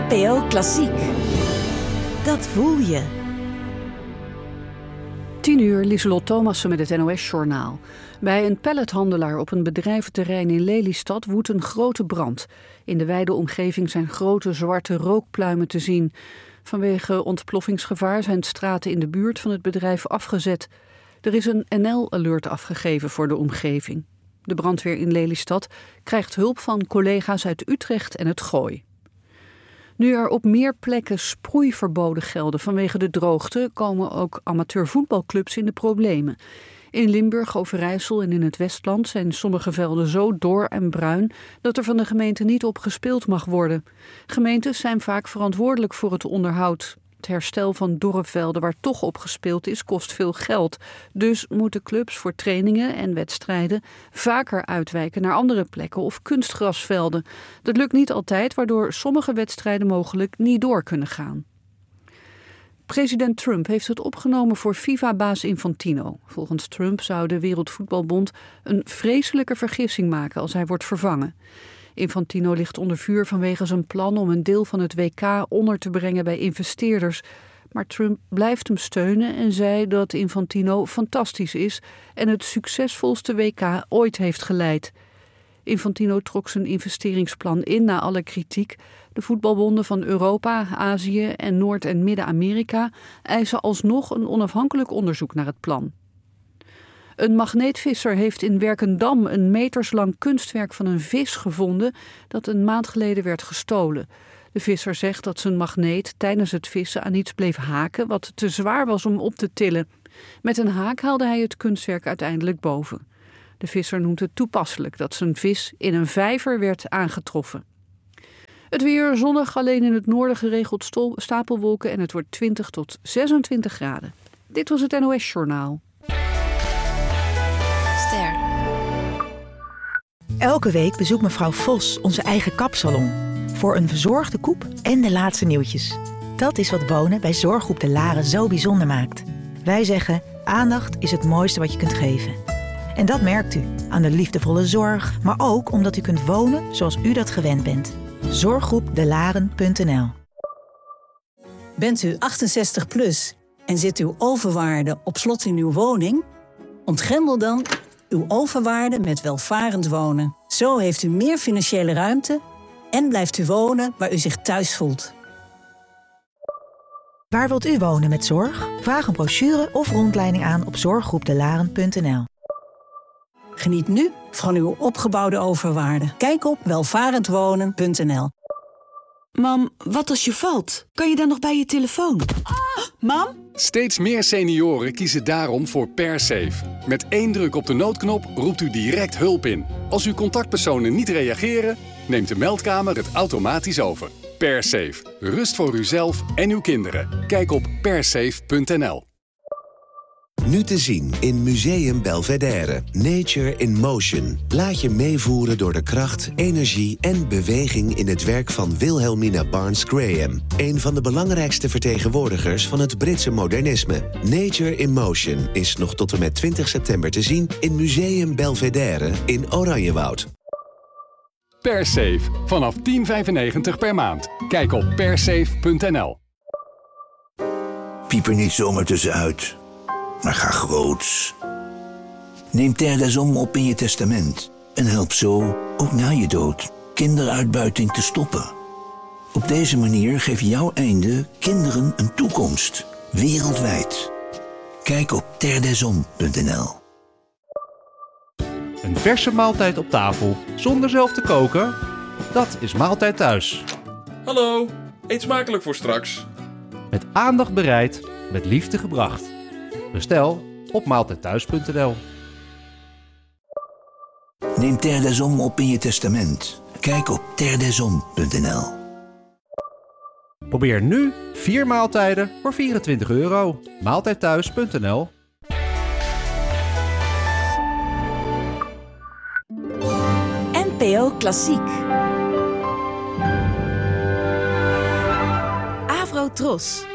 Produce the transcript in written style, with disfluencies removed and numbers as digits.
NPO Klassiek. Dat voel je. 10:00, Lieselot Thomassen met het NOS-journaal. Bij een pallethandelaar op een bedrijventerrein in Lelystad woedt een grote brand. In de wijde omgeving zijn grote zwarte rookpluimen te zien. Vanwege ontploffingsgevaar zijn straten in de buurt van het bedrijf afgezet. Er is een NL-alert afgegeven voor de omgeving. De brandweer in Lelystad krijgt hulp van collega's uit Utrecht en het Gooi. Nu er op meer plekken sproeiverboden gelden vanwege de droogte, komen ook amateurvoetbalclubs in de problemen. In Limburg, Overijssel en in het Westland zijn sommige velden zo dor en bruin dat er van de gemeente niet op gespeeld mag worden. Gemeentes zijn vaak verantwoordelijk voor het onderhoud. Het herstel van dorre velden waar toch op gespeeld is, kost veel geld. Dus moeten clubs voor trainingen en wedstrijden vaker uitwijken naar andere plekken of kunstgrasvelden. Dat lukt niet altijd, waardoor sommige wedstrijden mogelijk niet door kunnen gaan. President Trump heeft het opgenomen voor FIFA-baas Infantino. Volgens Trump zou de Wereldvoetbalbond een vreselijke vergissing maken als hij wordt vervangen. Infantino ligt onder vuur vanwege zijn plan om een deel van het WK onder te brengen bij investeerders. Maar Trump blijft hem steunen en zei dat Infantino fantastisch is en het succesvolste WK ooit heeft geleid. Infantino trok zijn investeringsplan in na alle kritiek. De voetbalbonden van Europa, Azië en Noord- en Midden-Amerika eisen alsnog een onafhankelijk onderzoek naar het plan. Een magneetvisser heeft in Werkendam een meterslang kunstwerk van een vis gevonden dat een maand geleden werd gestolen. De visser zegt dat zijn magneet tijdens het vissen aan iets bleef haken wat te zwaar was om op te tillen. Met een haak haalde hij het kunstwerk uiteindelijk boven. De visser noemt het toepasselijk dat zijn vis in een vijver werd aangetroffen. Het weer zonnig, alleen in het noorden geregeld stapelwolken en het wordt 20 tot 26 graden. Dit was het NOS-journaal. Ster. Elke week bezoekt mevrouw Vos onze eigen kapsalon. Voor een verzorgde koep en de laatste nieuwtjes. Dat is wat wonen bij Zorggroep De Laren zo bijzonder maakt. Wij zeggen, aandacht is het mooiste wat je kunt geven. En dat merkt u aan de liefdevolle zorg, maar ook omdat u kunt wonen zoals u dat gewend bent. Zorggroepdelaren.nl. Bent u 68 plus en zit uw overwaarde op slot in uw woning? Ontgrendel dan uw overwaarde met welvarend wonen. Zo heeft u meer financiële ruimte en blijft u wonen waar u zich thuis voelt. Waar wilt u wonen met zorg? Vraag een brochure of rondleiding aan op zorggroepdelaren.nl. Geniet nu van uw opgebouwde overwaarde. Kijk op welvarendwonen.nl. Mam, wat als je valt? Kan je dan nog bij je telefoon? Mam? Steeds meer senioren kiezen daarom voor PerSafe. Met 1 druk op de noodknop roept u direct hulp in. Als uw contactpersonen niet reageren, neemt de meldkamer het automatisch over. PerSafe. Rust voor uzelf en uw kinderen. Kijk op persafe.nl. Nu te zien in Museum Belvedere. Nature in Motion. Laat je meevoeren door de kracht, energie en beweging in het werk van Wilhelmina Barnes-Graham. Een van de belangrijkste vertegenwoordigers van het Britse modernisme. Nature in Motion is nog tot en met 20 september te zien in Museum Belvedere in Oranjewoud. PerSafe. Vanaf €10,95 per maand. Kijk op persafe.nl. Piep er niet zomaar tussenuit, maar ga groots. Neem Terre des Hommes op in je testament en help zo, ook na je dood, kinderuitbuiting te stoppen. Op deze manier geeft jouw einde kinderen een toekomst, wereldwijd. Kijk op terredeshommes.nl. Een verse maaltijd op tafel, zonder zelf te koken? Dat is Maaltijd Thuis. Hallo, eet smakelijk voor straks. Met aandacht bereid, met liefde gebracht. Bestel op maaltijdthuis.nl. Neem Terre des Hommes op in je testament. Kijk op terredeshommes.nl. Probeer nu 4 maaltijden voor €24. Maaltijdthuis.nl. NPO Klassiek. Avro Tros.